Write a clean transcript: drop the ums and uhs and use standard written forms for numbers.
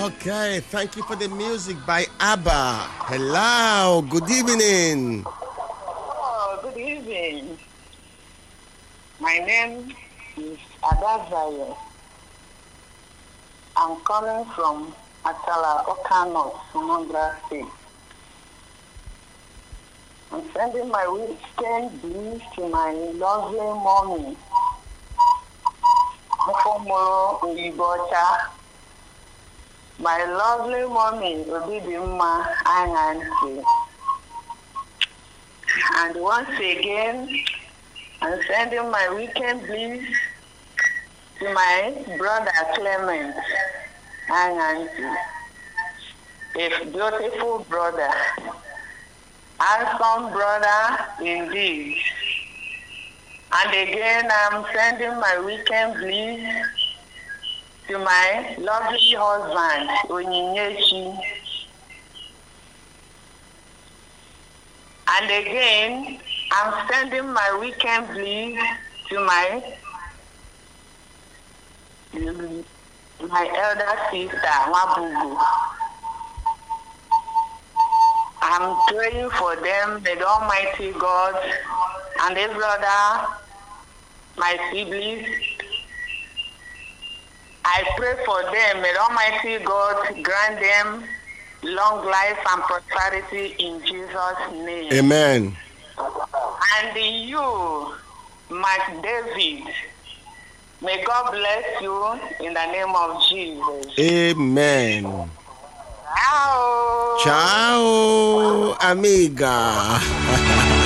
Okay, thank you for the music by ABBA. Hello, good evening. Oh, good evening. My name is Adazaye. I'm calling from Atala, Okano, Anambra State. I'm sending my weekend blues to my lovely mommy, Mufomoro Uyibocha. My lovely mommy, Obidimma Anyansi. And once again, I'm sending my weekend blues to my brother Clement Anyansi. A beautiful brother. Handsome brother indeed. And again, I'm sending my weekend blues to my lovely husband, Onyinyechi. And again, I'm sending my weekend blues to my elder sister, Wabugu. I'm praying for them, the Almighty God, and their brother, my siblings. I pray for them, may Almighty God grant them long life and prosperity in Jesus' name. Amen. And you, Mark David, may God bless you in the name of Jesus. Amen. Ciao. Ciao, amiga.